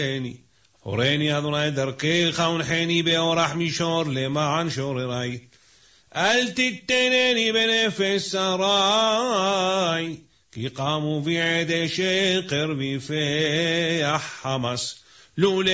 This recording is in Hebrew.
הורני אדוני דרכך ונחני באורח מישור למען שוררי. אל תתנני בנפש שרי, כי קמו בידי שקר ויפח חמס. לולא